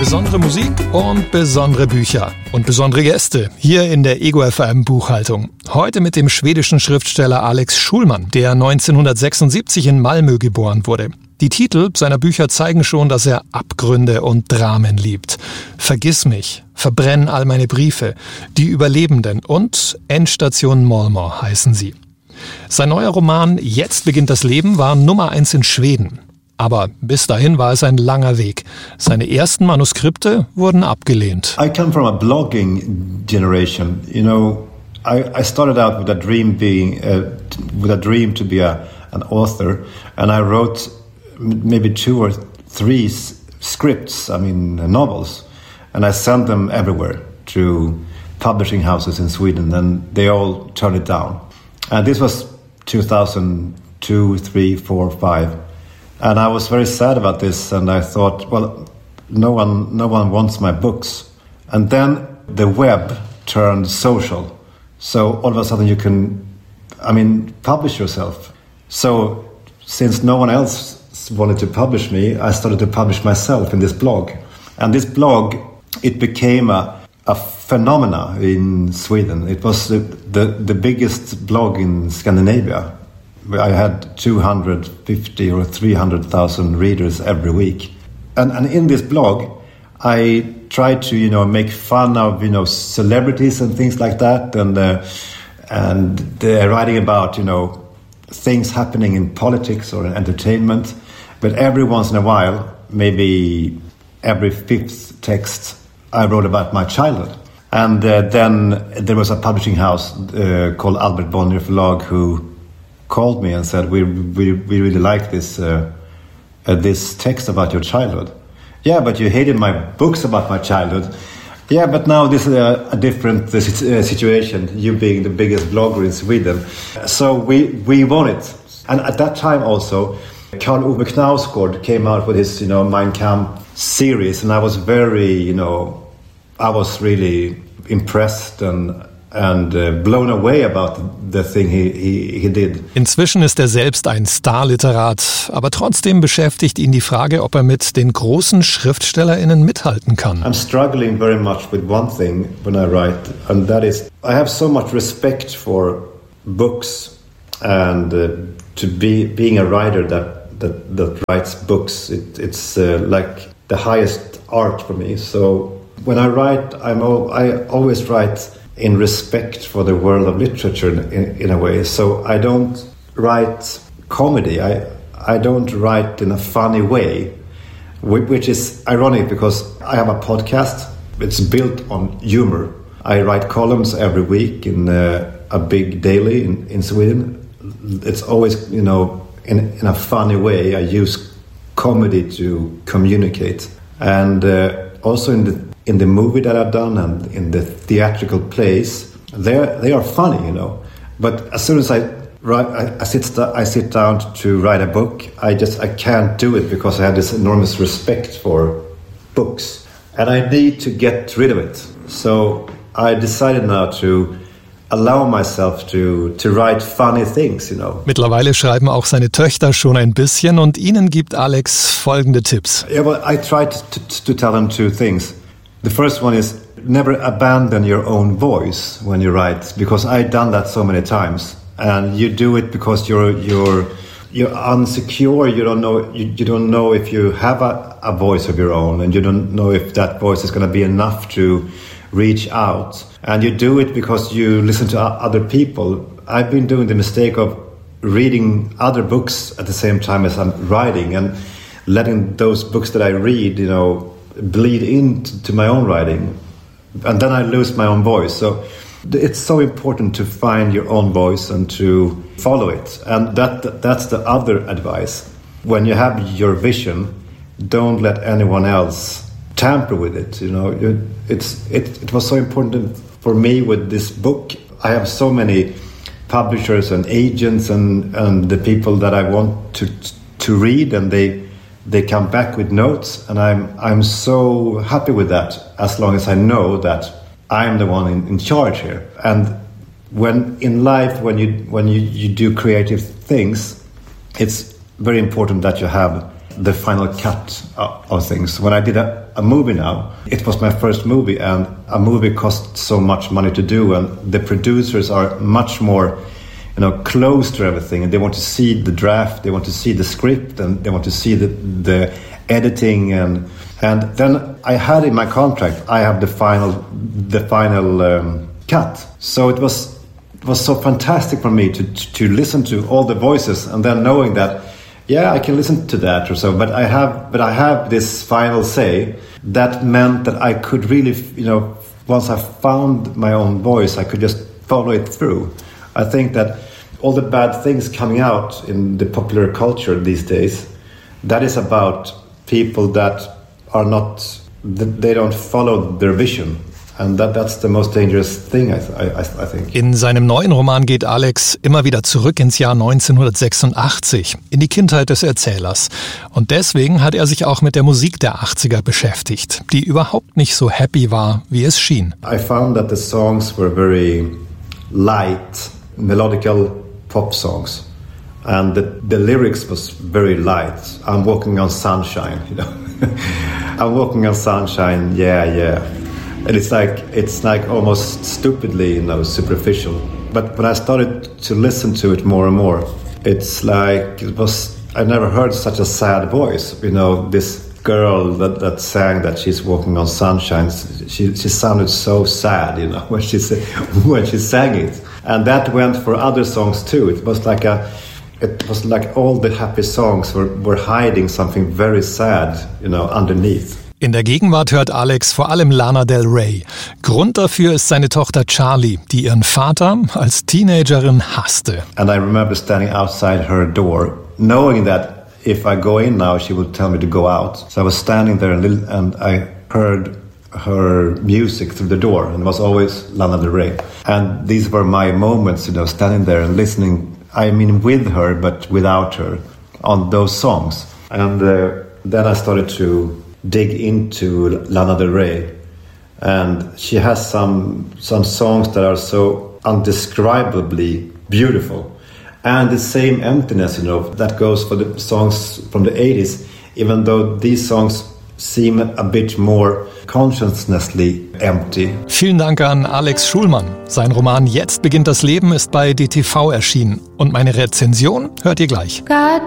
Besondere Musik und besondere Bücher und besondere Gäste hier in der Ego FM Buchhaltung. Heute mit dem schwedischen Schriftsteller Alex Schulman, der 1976 in Malmö geboren wurde. Die Titel seiner Bücher zeigen schon, dass er Abgründe und Dramen liebt. Vergiss mich, verbrenn all meine Briefe, Die Überlebenden und Endstation Malmö heißen sie. Sein neuer Roman Jetzt beginnt das Leben war Nummer 1 in Schweden. Aber bis dahin war es ein langer Weg. Seine ersten Manuskripte wurden abgelehnt. I come from a blogging generation. You know, I started out with a dream to be an author, and I wrote maybe 2 or 3 scripts, novels, and I sent them everywhere to publishing houses in Sweden, and they all turned it down. And this was 2002, 3, 4, 5. And I was very sad about this, and I thought, well, no one wants my books. And then the web turned social. So all of a sudden you can, publish yourself. So since no one else wanted to publish me, I started to publish myself in this blog. And this blog, it became a phenomena in Sweden. It was the biggest blog in Scandinavia. I had 250 or 300,000 readers every week. And in this blog, I tried to, make fun of, celebrities and things like that. And writing about, things happening in politics or in entertainment. But every once in a while, maybe every 5th text, I wrote about my childhood. And then there was a publishing house called Albert Bonnier Förlag who called me and said, we really like this text about your childhood. Yeah, but you hated my books about my childhood. Yeah, but now this is a different situation, you being the biggest blogger in Sweden. So we won it. And at that time also, Karl Ove Knausgård came out with his, Mein Kampf series, and I was I was really impressed and blown away about the thing he did. Inzwischen ist er selbst ein Starliterat, aber trotzdem beschäftigt ihn die Frage, ob er mit den großen SchriftstellerInnen mithalten kann. I'm struggling very much with one thing when I write, and that is I have so much respect for books and being a writer that writes books. It's like the highest art for me. So when I write, I always write in respect for the world of literature in a way. So I don't write comedy. I don't write in a funny way, which is ironic because I have a podcast. It's built on humor. I write columns every week in a big daily in Sweden. It's always, in a funny way. I use comedy to communicate. And also in the movie that I've done and in the theatrical plays, they are funny, But as soon as I sit down to write a book, I can't do it because I have this enormous respect for books, and I need to get rid of it. So I decided now to allow myself to write funny things, Mittlerweile schreiben auch seine Töchter schon ein bisschen und ihnen gibt Alex folgende Tipps. Yeah, well, I tried to tell them 2 things. The first one is never abandon your own voice when you write, because I've done that so many times. And you do it because you're insecure. You don't know if you have a voice of your own, and you don't know if that voice is going to be enough to reach out. And you do it because you listen to other people. I've been doing the mistake of reading other books at the same time as I'm writing, and letting those books that I read, bleed into my own writing, and then I lose my own voice. So it's so important to find your own voice and to follow it. And that's the other advice. When you have your vision, don't let anyone else tamper with it. It was so important for me with this book. I have so many publishers and agents and the people that I want to read, and they come back with notes, and I'm so happy with that, as long as I know that I'm the one in charge here. And when in life, when you do creative things, it's very important that you have the final cut of things. When I did a movie now, it was my first movie, and a movie costs so much money to do, and the producers are much more, close to everything, and they want to see the draft, they want to see the script, and they want to see the editing, and then I had in my contract, I have the final cut. So it was so fantastic for me to listen to all the voices, and then knowing that, yeah, I can listen to that or so, but I have this final say. That meant that I could really, once I found my own voice, I could just follow it through. I think that all the bad things coming out in the popular culture these days, that is about people that are not, they don't follow their vision. And that's the most dangerous thing, I think. In seinem neuen Roman geht Alex immer wieder zurück ins Jahr 1986, in die Kindheit des Erzählers. Und deswegen hat er sich auch mit der Musik der 80er beschäftigt, die überhaupt nicht so happy war, wie es schien. I found that the songs were very light, melodical pop songs. And the lyrics was very light. I'm walking on sunshine, I'm walking on sunshine, yeah. And it's like almost stupidly, superficial. But when I started to listen to it more and more, it's like I never heard such a sad voice. This girl that sang that she's walking on sunshine, she sounded so sad, when she sang it. And that went for other songs too. It was like all the happy songs were hiding something very sad, underneath. In der Gegenwart hört Alex vor allem Lana Del Rey. Grund dafür ist seine Tochter Charlie, die ihren Vater als Teenagerin hasste. And I remember standing outside her door, knowing that if I go in now, she would tell me to go out. So I was standing there and I heard her music through the door, and it was always Lana Del Rey. And these were my moments, standing there and listening, with her, but without her, on those songs. And then I started to dig into Lana Del Rey, and she has some songs that are so undescribably beautiful, and the same emptiness that goes for the songs from the 80s, even though these songs seem a bit more consciousnessly empty. Vielen Dank an Alex Schulman. Sein Roman Jetzt beginnt das Leben ist bei DTV erschienen, und meine Rezension hört ihr gleich.